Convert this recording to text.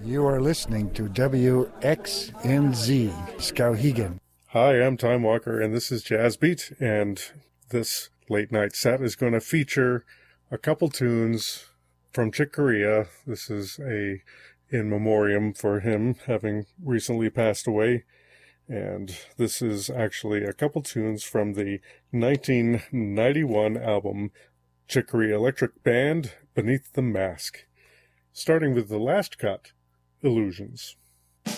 You are listening to WXNZ, Skowhegan. Hi, I'm Time Walker, and this is Jazz Beat, and this late night set is going to feature a couple tunes from Chick Corea. This is a in memoriam for him having recently passed away, and this is actually a couple tunes from the 1991 album Chick Corea Electric Band, Beneath the Mask, starting with the last cut, Illusions.